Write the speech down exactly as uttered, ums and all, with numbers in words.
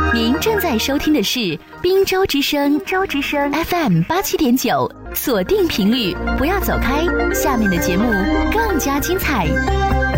您正在收听的是滨州之声，州之声 F M 八七点九，锁定频率，不要走开，下面的节目更加精彩。